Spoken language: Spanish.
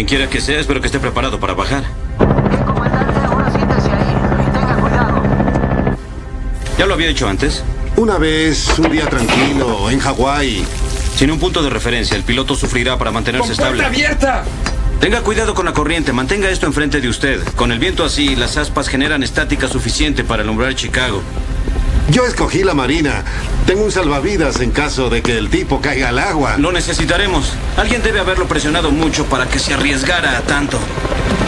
quiera que sea, espero que esté preparado para bajar. Bien, comandante, ahora siéntese ahí y tenga cuidado. ¿Ya lo había hecho antes? Una vez, un día tranquilo, en Hawái. Sin un punto de referencia, el piloto sufrirá para mantenerse estable. abierta! Tenga cuidado con la corriente, mantenga esto enfrente de usted. Con el viento así, las aspas generan estática suficiente para alumbrar Chicago. Yo escogí la marina. Tengo un salvavidas en caso de que el tipo caiga al agua. Lo necesitaremos. Alguien debe haberlo presionado mucho para que se arriesgara a tanto.